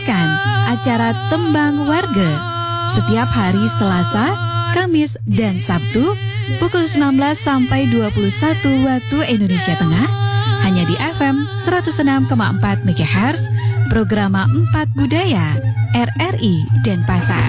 mendengarkan acara Tembang Warga setiap hari Selasa, Kamis, dan Sabtu pukul 19 sampai 21 waktu Indonesia Tengah hanya di FM 106,4 MHz, Programa 4 Budaya RRI Denpasar.